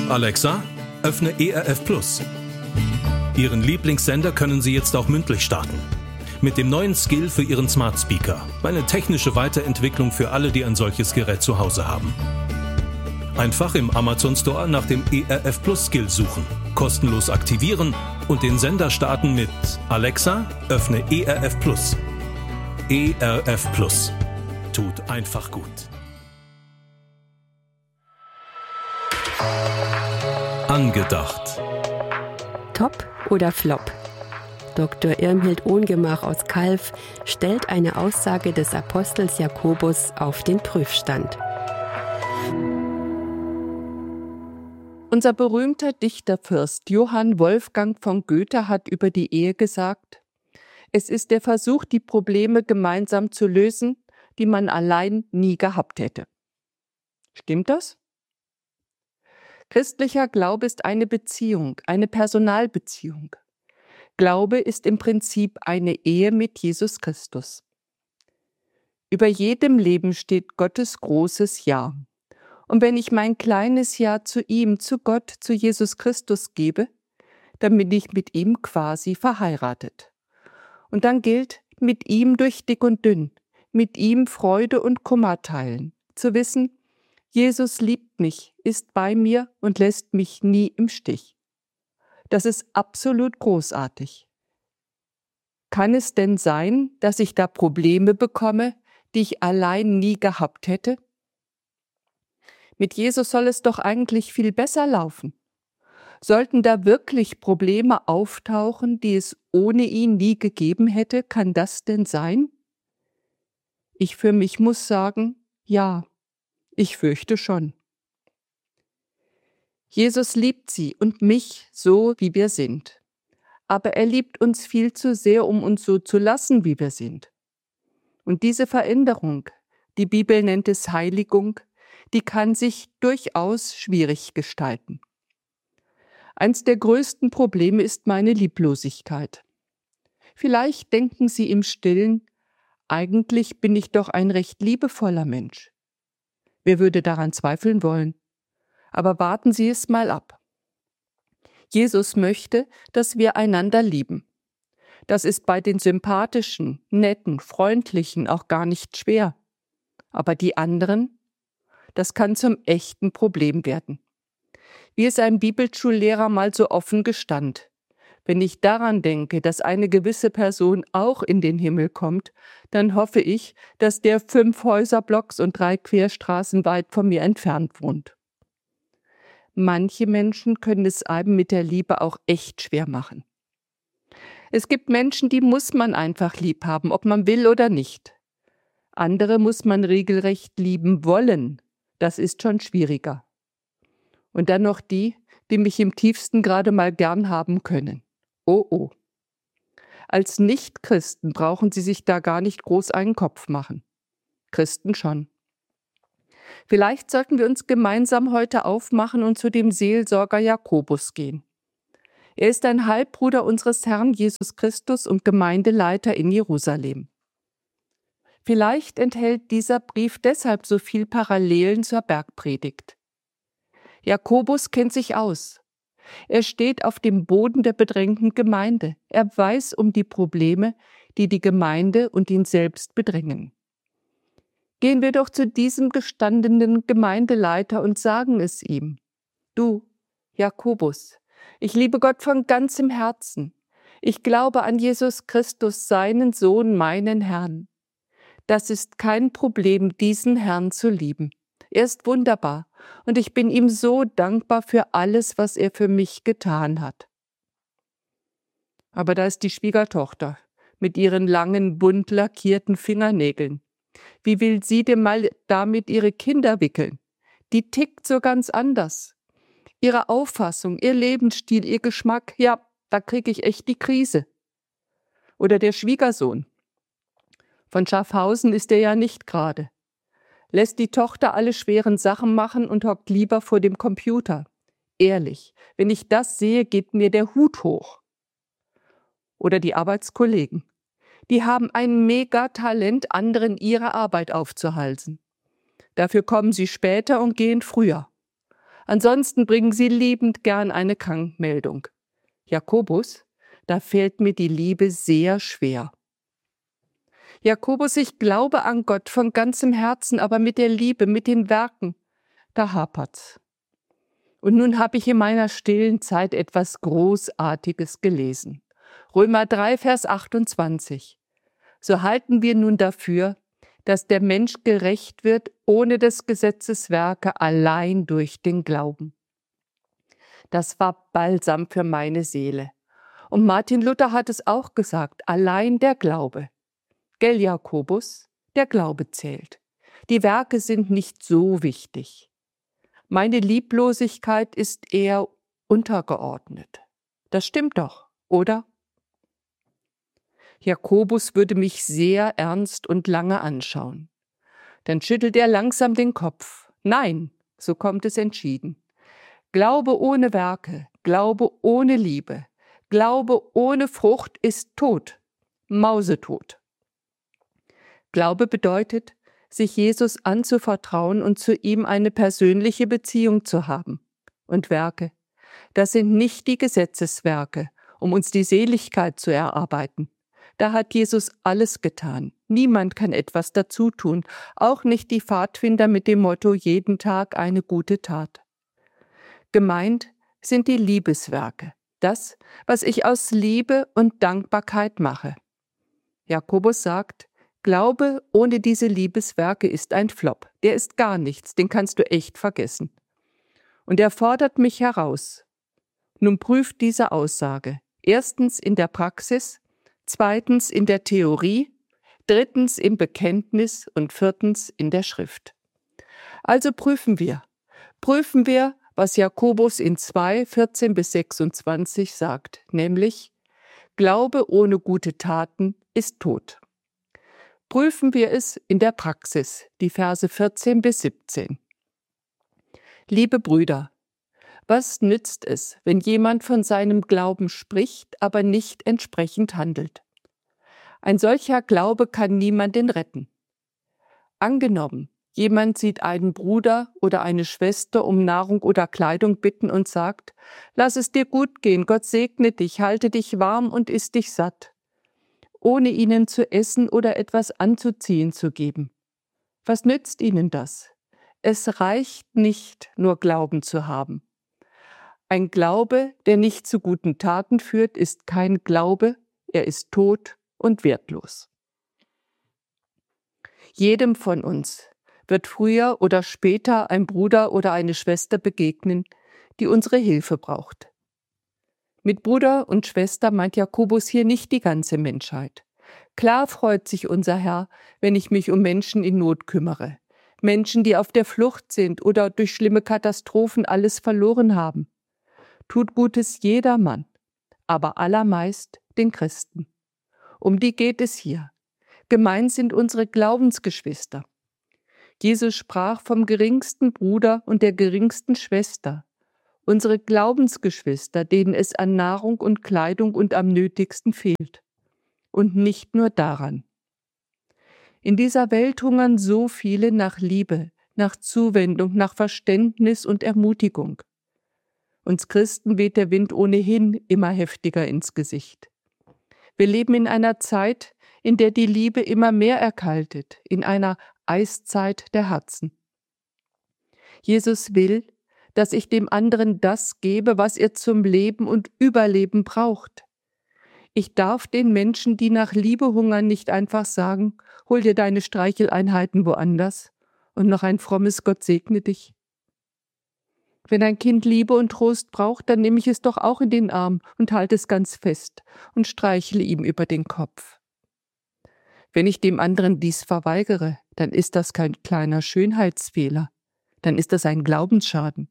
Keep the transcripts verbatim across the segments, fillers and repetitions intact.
Alexa, öffne E R F Plus. Ihren Lieblingssender können Sie jetzt auch mündlich starten. Mit dem neuen Skill für Ihren Smart Speaker. Eine technische Weiterentwicklung für alle, die ein solches Gerät zu Hause haben. Einfach im Amazon Store nach dem E R F Plus Skill suchen, kostenlos aktivieren und den Sender starten mit Alexa, öffne E R F Plus. E R F Plus. Tut einfach gut. Angedacht. Top oder Flop? Doktor Irmhild Ohngemach aus Calw stellt eine Aussage des Apostels Jakobus auf den Prüfstand. Unser berühmter Dichterfürst Johann Wolfgang von Goethe hat über die Ehe gesagt: Es ist der Versuch, die Probleme gemeinsam zu lösen, die man allein nie gehabt hätte. Stimmt das? Christlicher Glaube ist eine Beziehung, eine Personalbeziehung. Glaube ist im Prinzip eine Ehe mit Jesus Christus. Über jedem Leben steht Gottes großes Ja. Und wenn ich mein kleines Ja zu ihm, zu Gott, zu Jesus Christus gebe, dann bin ich mit ihm quasi verheiratet. Und dann gilt, mit ihm durch dick und dünn, mit ihm Freude und Kummer teilen, zu wissen, Jesus liebt mich, ist bei mir und lässt mich nie im Stich. Das ist absolut großartig. Kann es denn sein, dass ich da Probleme bekomme, die ich allein nie gehabt hätte? Mit Jesus soll es doch eigentlich viel besser laufen. Sollten da wirklich Probleme auftauchen, die es ohne ihn nie gegeben hätte, kann das denn sein? Ich für mich muss sagen, ja, ich fürchte schon. Jesus liebt sie und mich so, wie wir sind. Aber er liebt uns viel zu sehr, um uns so zu lassen, wie wir sind. Und diese Veränderung, die Bibel nennt es Heiligung, die kann sich durchaus schwierig gestalten. Eins der größten Probleme ist meine Lieblosigkeit. Vielleicht denken Sie im Stillen, eigentlich bin ich doch ein recht liebevoller Mensch. Wer würde daran zweifeln wollen? Aber warten Sie es mal ab. Jesus möchte, dass wir einander lieben. Das ist bei den sympathischen, netten, freundlichen auch gar nicht schwer. Aber die anderen, das kann zum echten Problem werden. Wie es ein Bibelschullehrer mal so offen gestand: Wenn ich daran denke, dass eine gewisse Person auch in den Himmel kommt, dann hoffe ich, dass der fünf Häuserblocks und drei Querstraßen weit von mir entfernt wohnt. Manche Menschen können es einem mit der Liebe auch echt schwer machen. Es gibt Menschen, die muss man einfach lieb haben, ob man will oder nicht. Andere muss man regelrecht lieben wollen. Das ist schon schwieriger. Und dann noch die, die mich im tiefsten gerade mal gern haben können. Oh, oh. Als Nicht-Christen brauchen sie sich da gar nicht groß einen Kopf machen. Christen schon. Vielleicht sollten wir uns gemeinsam heute aufmachen und zu dem Seelsorger Jakobus gehen. Er ist ein Halbbruder unseres Herrn Jesus Christus und Gemeindeleiter in Jerusalem. Vielleicht enthält dieser Brief deshalb so viel Parallelen zur Bergpredigt. Jakobus kennt sich aus. Er steht auf dem Boden der bedrängten Gemeinde. Er weiß um die Probleme, die die Gemeinde und ihn selbst bedrängen. Gehen wir doch zu diesem gestandenen Gemeindeleiter und sagen es ihm: Du, Jakobus, ich liebe Gott von ganzem Herzen. Ich glaube an Jesus Christus, seinen Sohn, meinen Herrn. Das ist kein Problem, diesen Herrn zu lieben. Er ist wunderbar und ich bin ihm so dankbar für alles, was er für mich getan hat. Aber da ist die Schwiegertochter mit ihren langen, bunt lackierten Fingernägeln. Wie will sie denn mal damit ihre Kinder wickeln? Die tickt so ganz anders. Ihre Auffassung, ihr Lebensstil, ihr Geschmack, ja, da kriege ich echt die Krise. Oder der Schwiegersohn. Von Schaffhausen ist er ja nicht gerade. Lässt die Tochter alle schweren Sachen machen und hockt lieber vor dem Computer. Ehrlich, wenn ich das sehe, geht mir der Hut hoch. Oder die Arbeitskollegen. Die haben ein Megatalent, anderen ihre Arbeit aufzuhalsen. Dafür kommen sie später und gehen früher. Ansonsten bringen sie liebend gern eine Krankmeldung. Jakobus, da fällt mir die Liebe sehr schwer. Jakobus, ich glaube an Gott von ganzem Herzen, aber mit der Liebe, mit den Werken, da hapert's. Und nun habe ich in meiner stillen Zeit etwas Großartiges gelesen. Römer drei, Vers achtundzwanzig. So halten wir nun dafür, dass der Mensch gerecht wird ohne des Gesetzes Werke, allein durch den Glauben. Das war Balsam für meine Seele. Und Martin Luther hat es auch gesagt, allein der Glaube. Gell, Jakobus, der Glaube zählt. Die Werke sind nicht so wichtig. Meine Lieblosigkeit ist eher untergeordnet. Das stimmt doch, oder? Jakobus würde mich sehr ernst und lange anschauen. Dann schüttelt er langsam den Kopf. Nein, so kommt es entschieden. Glaube ohne Werke, Glaube ohne Liebe, Glaube ohne Frucht ist tot, mausetot. Glaube bedeutet, sich Jesus anzuvertrauen und zu ihm eine persönliche Beziehung zu haben. Und Werke, das sind nicht die Gesetzeswerke, um uns die Seligkeit zu erarbeiten. Da hat Jesus alles getan. Niemand kann etwas dazu tun, auch nicht die Pfadfinder mit dem Motto jeden Tag eine gute Tat. Gemeint sind die Liebeswerke, das, was ich aus Liebe und Dankbarkeit mache. Jakobus sagt, Glaube ohne diese Liebeswerke ist ein Flop, der ist gar nichts, den kannst du echt vergessen. Und er fordert mich heraus. Nun prüft diese Aussage, erstens in der Praxis, zweitens in der Theorie, drittens im Bekenntnis und viertens in der Schrift. Also prüfen wir, prüfen wir, was Jakobus in zwei, vierzehn bis sechsundzwanzig sagt, nämlich, Glaube ohne gute Taten ist tot. Prüfen wir es in der Praxis, die Verse vierzehn bis siebzehn. Liebe Brüder, was nützt es, wenn jemand von seinem Glauben spricht, aber nicht entsprechend handelt? Ein solcher Glaube kann niemanden retten. Angenommen, jemand sieht einen Bruder oder eine Schwester um Nahrung oder Kleidung bitten und sagt, lass es dir gut gehen, Gott segne dich, halte dich warm und iss dich satt, ohne ihnen zu essen oder etwas anzuziehen zu geben. Was nützt ihnen das? Es reicht nicht, nur Glauben zu haben. Ein Glaube, der nicht zu guten Taten führt, ist kein Glaube, er ist tot und wertlos. Jedem von uns wird früher oder später ein Bruder oder eine Schwester begegnen, die unsere Hilfe braucht. Mit Bruder und Schwester meint Jakobus hier nicht die ganze Menschheit. Klar freut sich unser Herr, wenn ich mich um Menschen in Not kümmere. Menschen, die auf der Flucht sind oder durch schlimme Katastrophen alles verloren haben. Tut Gutes jedermann, aber allermeist den Christen. Um die geht es hier. Gemeint sind unsere Glaubensgeschwister. Jesus sprach vom geringsten Bruder und der geringsten Schwester. Unsere Glaubensgeschwister, denen es an Nahrung und Kleidung und am nötigsten fehlt. Und nicht nur daran. In dieser Welt hungern so viele nach Liebe, nach Zuwendung, nach Verständnis und Ermutigung. Uns Christen weht der Wind ohnehin immer heftiger ins Gesicht. Wir leben in einer Zeit, in der die Liebe immer mehr erkaltet, in einer Eiszeit der Herzen. Jesus will, dass ich dem anderen das gebe, was er zum Leben und Überleben braucht. Ich darf den Menschen, die nach Liebe hungern, nicht einfach sagen, hol dir deine Streicheleinheiten woanders und noch ein frommes Gott segne dich. Wenn ein Kind Liebe und Trost braucht, dann nehme ich es doch auch in den Arm und halte es ganz fest und streichle ihm über den Kopf. Wenn ich dem anderen dies verweigere, dann ist das kein kleiner Schönheitsfehler, dann ist das ein Glaubensschaden.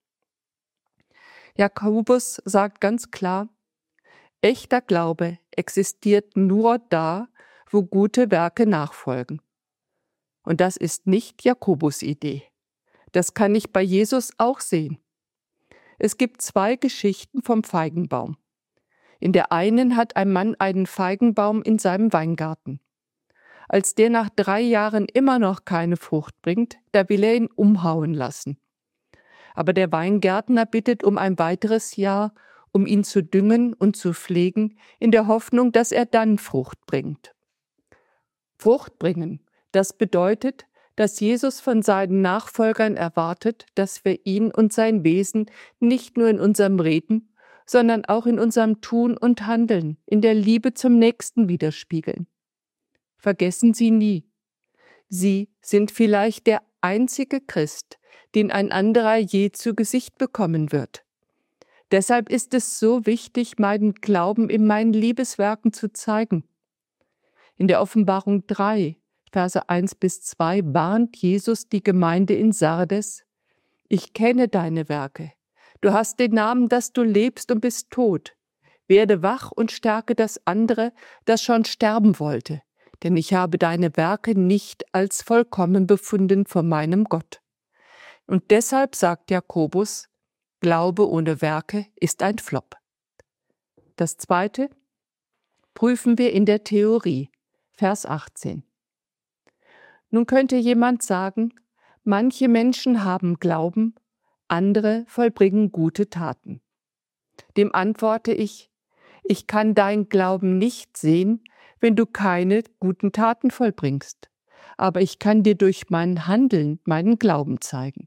Jakobus sagt ganz klar, echter Glaube existiert nur da, wo gute Werke nachfolgen. Und das ist nicht Jakobus' Idee. Das kann ich bei Jesus auch sehen. Es gibt zwei Geschichten vom Feigenbaum. In der einen hat ein Mann einen Feigenbaum in seinem Weingarten. Als der nach drei Jahren immer noch keine Frucht bringt, da will er ihn umhauen lassen. Aber der Weingärtner bittet um ein weiteres Jahr, um ihn zu düngen und zu pflegen, in der Hoffnung, dass er dann Frucht bringt. Frucht bringen, das bedeutet, dass Jesus von seinen Nachfolgern erwartet, dass wir ihn und sein Wesen nicht nur in unserem Reden, sondern auch in unserem Tun und Handeln, in der Liebe zum Nächsten widerspiegeln. Vergessen Sie nie, Sie sind vielleicht der einzige Christ, den ein anderer je zu Gesicht bekommen wird. Deshalb ist es so wichtig, meinen Glauben in meinen Liebeswerken zu zeigen. In der Offenbarung drei, Verse eins bis zwei warnt Jesus die Gemeinde in Sardes: Ich kenne deine Werke. Du hast den Namen, dass du lebst und bist tot. Werde wach und stärke das andere, das schon sterben wollte, denn ich habe deine Werke nicht als vollkommen befunden vor meinem Gott. Und deshalb sagt Jakobus, Glaube ohne Werke ist ein Flop. Das Zweite prüfen wir in der Theorie, Vers achtzehn. Nun könnte jemand sagen, manche Menschen haben Glauben, andere vollbringen gute Taten. Dem antworte ich, ich kann dein Glauben nicht sehen, wenn du keine guten Taten vollbringst, aber ich kann dir durch mein Handeln meinen Glauben zeigen.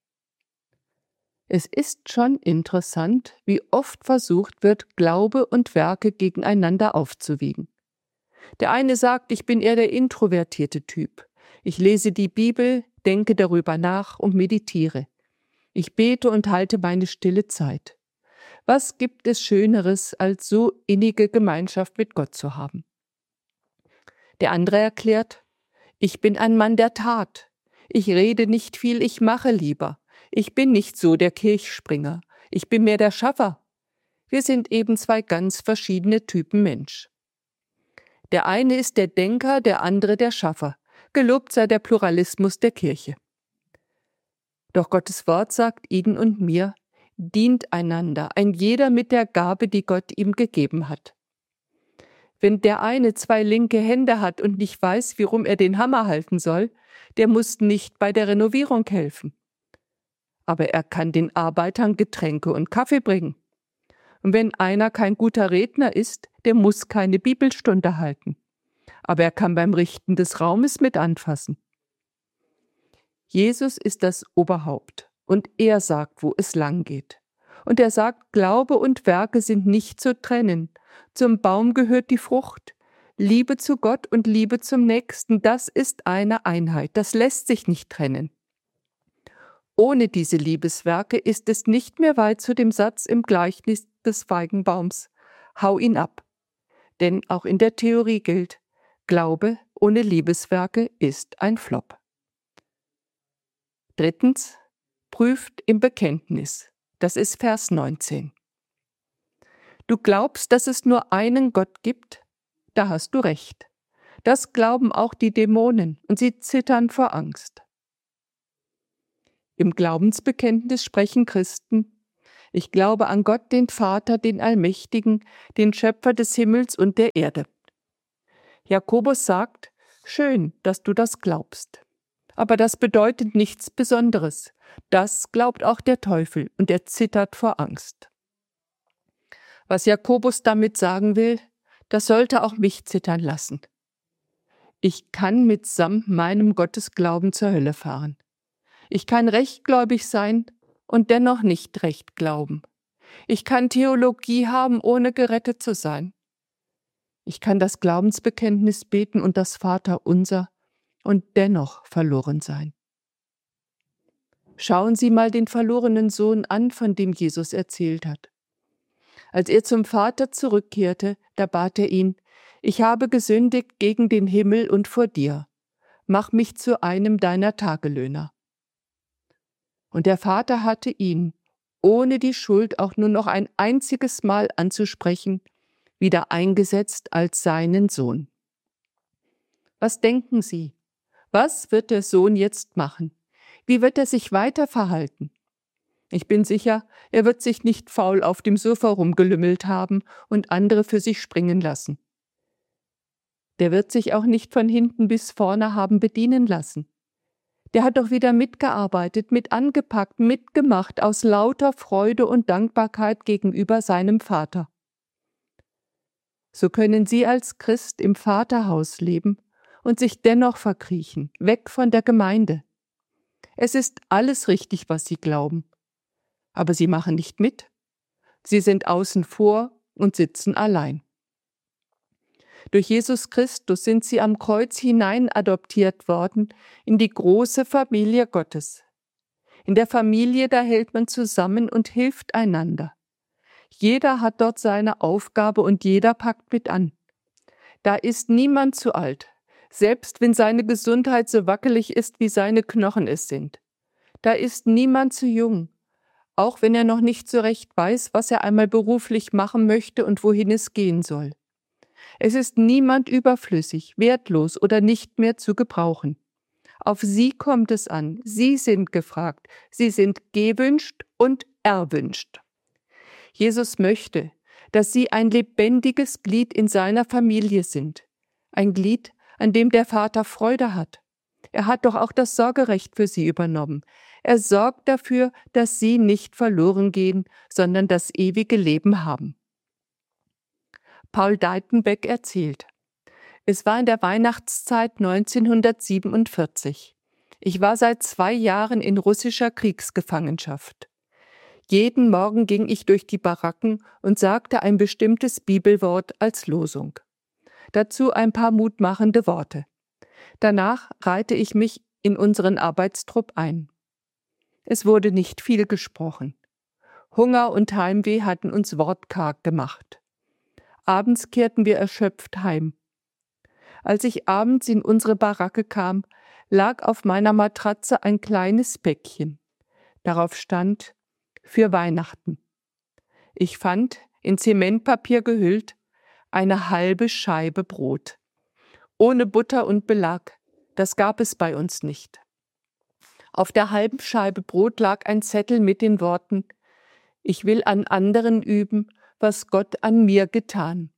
Es ist schon interessant, wie oft versucht wird, Glaube und Werke gegeneinander aufzuwiegen. Der eine sagt, ich bin eher der introvertierte Typ. Ich lese die Bibel, denke darüber nach und meditiere. Ich bete und halte meine stille Zeit. Was gibt es Schöneres, als so innige Gemeinschaft mit Gott zu haben? Der andere erklärt, ich bin ein Mann der Tat. Ich rede nicht viel, ich mache lieber. Ich bin nicht so der Kirchspringer. Ich bin mehr der Schaffer. Wir sind eben zwei ganz verschiedene Typen Mensch. Der eine ist der Denker, der andere der Schaffer. Gelobt sei der Pluralismus der Kirche. Doch Gottes Wort sagt Ihnen und mir, dient einander, ein jeder mit der Gabe, die Gott ihm gegeben hat. Wenn der eine zwei linke Hände hat und nicht weiß, warum er den Hammer halten soll, der muss nicht bei der Renovierung helfen. Aber er kann den Arbeitern Getränke und Kaffee bringen. Und wenn einer kein guter Redner ist, der muss keine Bibelstunde halten. Aber er kann beim Richten des Raumes mit anfassen. Jesus ist das Oberhaupt und er sagt, wo es lang geht. Und er sagt, Glaube und Werke sind nicht zu trennen. Zum Baum gehört die Frucht. Liebe zu Gott und Liebe zum Nächsten, das ist eine Einheit. Das lässt sich nicht trennen. Ohne diese Liebeswerke ist es nicht mehr weit zu dem Satz im Gleichnis des Feigenbaums: Hau ihn ab. Denn auch in der Theorie gilt, Glaube ohne Liebeswerke ist ein Flop. Drittens, prüft im Bekenntnis. Das ist Vers neunzehn. Du glaubst, dass es nur einen Gott gibt? Da hast du recht. Das glauben auch die Dämonen und sie zittern vor Angst. Im Glaubensbekenntnis sprechen Christen: Ich glaube an Gott, den Vater, den Allmächtigen, den Schöpfer des Himmels und der Erde. Jakobus sagt, schön, dass du das glaubst. Aber das bedeutet nichts Besonderes. Das glaubt auch der Teufel und er zittert vor Angst. Was Jakobus damit sagen will, das sollte auch mich zittern lassen. Ich kann mitsamt meinem Gottesglauben zur Hölle fahren. Ich kann rechtgläubig sein und dennoch nicht recht glauben. Ich kann Theologie haben, ohne gerettet zu sein. Ich kann das Glaubensbekenntnis beten und das Vaterunser und dennoch verloren sein. Schauen Sie mal den verlorenen Sohn an, von dem Jesus erzählt hat. Als er zum Vater zurückkehrte, da bat er ihn: Ich habe gesündigt gegen den Himmel und vor dir. Mach mich zu einem deiner Tagelöhner. Und der Vater hatte ihn, ohne die Schuld auch nur noch ein einziges Mal anzusprechen, wieder eingesetzt als seinen Sohn. Was denken Sie? Was wird der Sohn jetzt machen? Wie wird er sich weiter verhalten? Ich bin sicher, er wird sich nicht faul auf dem Sofa rumgelümmelt haben und andere für sich springen lassen. Der wird sich auch nicht von hinten bis vorne haben bedienen lassen. Der hat doch wieder mitgearbeitet, mit angepackt, mitgemacht aus lauter Freude und Dankbarkeit gegenüber seinem Vater. So können Sie als Christ im Vaterhaus leben und sich dennoch verkriechen, weg von der Gemeinde. Es ist alles richtig, was Sie glauben, aber Sie machen nicht mit. Sie sind außen vor und sitzen allein. Durch Jesus Christus sind Sie am Kreuz hinein adoptiert worden in die große Familie Gottes. In der Familie, da hält man zusammen und hilft einander. Jeder hat dort seine Aufgabe und jeder packt mit an. Da ist niemand zu alt, selbst wenn seine Gesundheit so wackelig ist, wie seine Knochen es sind. Da ist niemand zu jung, auch wenn er noch nicht so recht weiß, was er einmal beruflich machen möchte und wohin es gehen soll. Es ist niemand überflüssig, wertlos oder nicht mehr zu gebrauchen. Auf Sie kommt es an, Sie sind gefragt, Sie sind gewünscht und erwünscht. Jesus möchte, dass Sie ein lebendiges Glied in seiner Familie sind, ein Glied, an dem der Vater Freude hat. Er hat doch auch das Sorgerecht für Sie übernommen. Er sorgt dafür, dass Sie nicht verloren gehen, sondern das ewige Leben haben. Paul Deitenbeck erzählt: Es war in der Weihnachtszeit neunzehnhundertsiebenundvierzig. Ich war seit zwei Jahren in russischer Kriegsgefangenschaft. Jeden Morgen ging ich durch die Baracken und sagte ein bestimmtes Bibelwort als Losung. Dazu ein paar mutmachende Worte. Danach reihte ich mich in unseren Arbeitstrupp ein. Es wurde nicht viel gesprochen. Hunger und Heimweh hatten uns wortkarg gemacht. Abends kehrten wir erschöpft heim. Als ich abends in unsere Baracke kam, lag auf meiner Matratze ein kleines Päckchen. Darauf stand: Für Weihnachten. Ich fand, in Zementpapier gehüllt, eine halbe Scheibe Brot. Ohne Butter und Belag, das gab es bei uns nicht. Auf der halben Scheibe Brot lag ein Zettel mit den Worten: Ich will an anderen üben, was Gott an mir getan.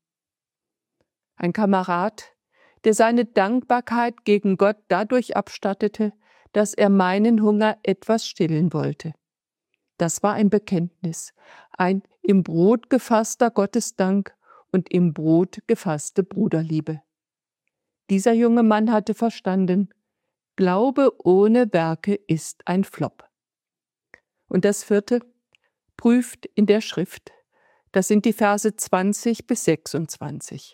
Ein Kamerad, der seine Dankbarkeit gegen Gott dadurch abstattete, dass er meinen Hunger etwas stillen wollte. Das war ein Bekenntnis, ein im Brot gefasster Gottesdank und im Brot gefasste Bruderliebe. Dieser junge Mann hatte verstanden: Glaube ohne Werke ist ein Flop. Und das vierte: Prüft in der Schrift. Das sind die Verse zwanzig bis sechsundzwanzig.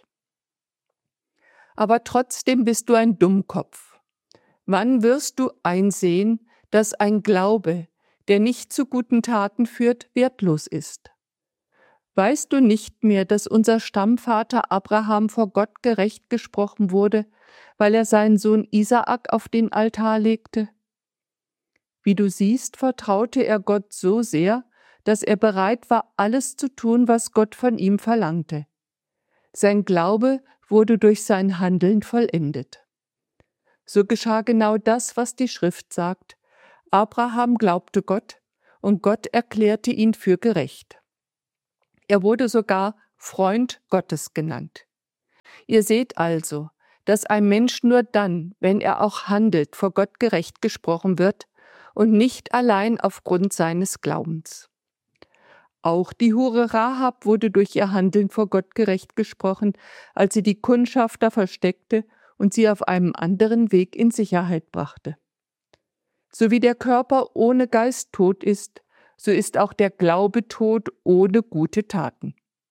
Aber trotzdem bist du ein Dummkopf. Wann wirst du einsehen, dass ein Glaube, der nicht zu guten Taten führt, wertlos ist? Weißt du nicht mehr, dass unser Stammvater Abraham vor Gott gerecht gesprochen wurde, weil er seinen Sohn Isaak auf den Altar legte? Wie du siehst, vertraute er Gott so sehr, dass er bereit war, alles zu tun, was Gott von ihm verlangte. Sein Glaube wurde durch sein Handeln vollendet. So geschah genau das, was die Schrift sagt: Abraham glaubte Gott, und Gott erklärte ihn für gerecht. Er wurde sogar Freund Gottes genannt. Ihr seht also, dass ein Mensch nur dann, wenn er auch handelt, vor Gott gerecht gesprochen wird und nicht allein aufgrund seines Glaubens. Auch die Hure Rahab wurde durch ihr Handeln vor Gott gerecht gesprochen, als sie die Kundschafter versteckte und sie auf einem anderen Weg in Sicherheit brachte. So wie der Körper ohne Geist tot ist, so ist auch der Glaube tot ohne gute Taten.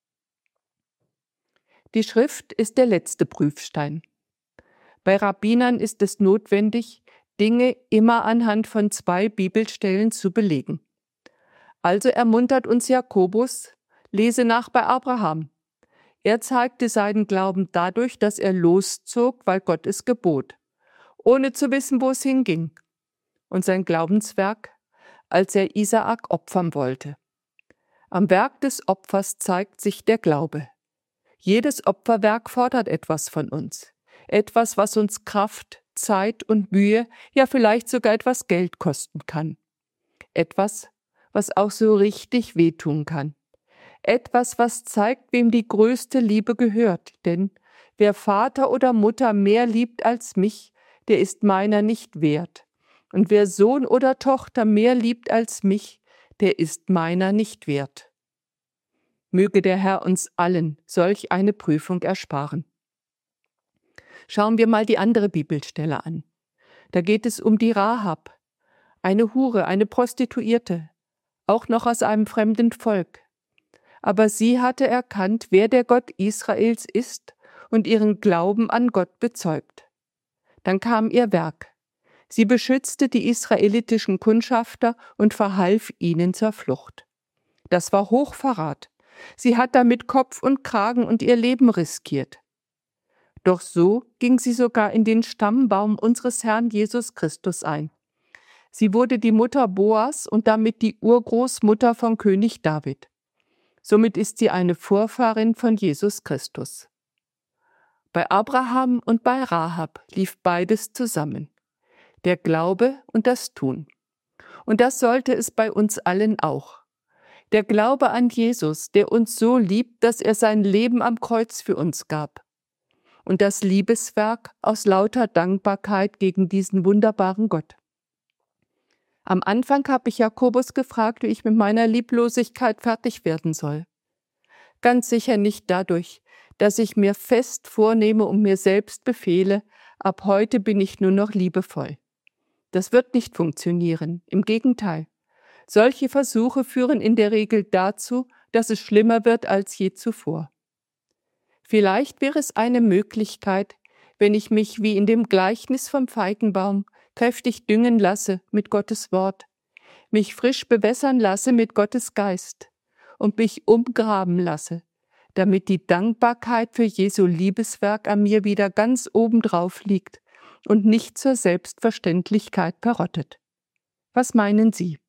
Die Schrift ist der letzte Prüfstein. Bei Rabbinern ist es notwendig, Dinge immer anhand von zwei Bibelstellen zu belegen. Also ermuntert uns Jakobus: Lese nach bei Abraham. Er zeigte seinen Glauben dadurch, dass er loszog, weil Gott es gebot, ohne zu wissen, wo es hinging. Und sein Glaubenswerk, als er Isaak opfern wollte. Am Werk des Opfers zeigt sich der Glaube. Jedes Opferwerk fordert etwas von uns. Etwas, was uns Kraft, Zeit und Mühe, ja vielleicht sogar etwas Geld kosten kann. Etwas, was auch so richtig wehtun kann. Etwas, was zeigt, wem die größte Liebe gehört. Denn wer Vater oder Mutter mehr liebt als mich, der ist meiner nicht wert. Und wer Sohn oder Tochter mehr liebt als mich, der ist meiner nicht wert. Möge der Herr uns allen solch eine Prüfung ersparen. Schauen wir mal die andere Bibelstelle an. Da geht es um die Rahab, eine Hure, eine Prostituierte, auch noch aus einem fremden Volk. Aber sie hatte erkannt, wer der Gott Israels ist und ihren Glauben an Gott bezeugt. Dann kam ihr Werk. Sie beschützte die israelitischen Kundschafter und verhalf ihnen zur Flucht. Das war Hochverrat. Sie hat damit Kopf und Kragen und ihr Leben riskiert. Doch so ging sie sogar in den Stammbaum unseres Herrn Jesus Christus ein. Sie wurde die Mutter Boas und damit die Urgroßmutter von König David. Somit ist sie eine Vorfahrin von Jesus Christus. Bei Abraham und bei Rahab lief beides zusammen. Der Glaube und das Tun. Und das sollte es bei uns allen auch. Der Glaube an Jesus, der uns so liebt, dass er sein Leben am Kreuz für uns gab. Und das Liebeswerk aus lauter Dankbarkeit gegen diesen wunderbaren Gott. Am Anfang habe ich Jakobus gefragt, wie ich mit meiner Lieblosigkeit fertig werden soll. Ganz sicher nicht dadurch, dass ich mir fest vornehme und mir selbst befehle, ab heute bin ich nur noch liebevoll. Das wird nicht funktionieren, im Gegenteil. Solche Versuche führen in der Regel dazu, dass es schlimmer wird als je zuvor. Vielleicht wäre es eine Möglichkeit, wenn ich mich wie in dem Gleichnis vom Feigenbaum kräftig düngen lasse mit Gottes Wort, mich frisch bewässern lasse mit Gottes Geist und mich umgraben lasse, damit die Dankbarkeit für Jesu Liebeswerk an mir wieder ganz obendrauf liegt und nicht zur Selbstverständlichkeit verrottet. Was meinen Sie?